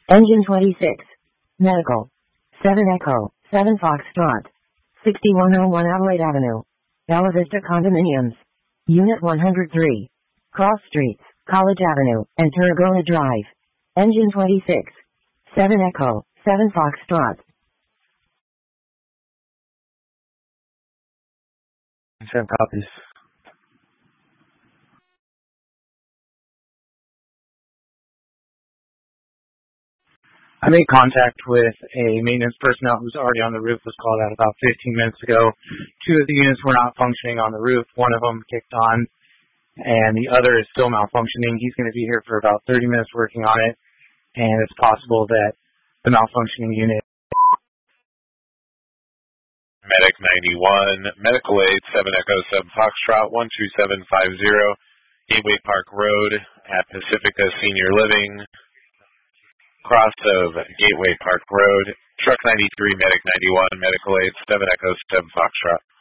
Engine 26. Medical. 7 Echo, 7 Foxtrot. 6101 Adelaide Avenue. Bella Vista Condominiums. Unit 103. Cross Streets, College Avenue, and Turagona Drive. Engine 26. 7 Echo, 7 Foxtrot. 7 copies. I made contact with a maintenance personnel who's already on the roof, was called out about 15 minutes ago. 2 of the units were not functioning on the roof. One of them kicked on, and the other is still malfunctioning. He's going to be here for about 30 minutes working on it, and it's possible that the malfunctioning unit... Medic 91, Medical Aid 7 Echo 7 Foxtrot 12750, Gateway Park Road at Pacifica Senior Living, cross of Gateway Park Road, Truck 93, Medic 91, Medical Aid 7 Echo 7 Foxtrot.